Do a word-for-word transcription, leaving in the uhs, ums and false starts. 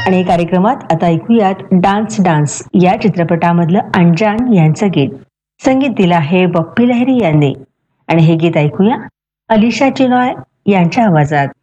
आणि या कार्यक्रमात आता ऐकूयात डान्स डान्स या चित्रपटामधलं अनजान यांचं गीत. संगीत दिलं आहे बप्पी लहिरी यांनी आणि हे गीत ऐकूया अलिशा चिनॉय यांच्या आवाजात.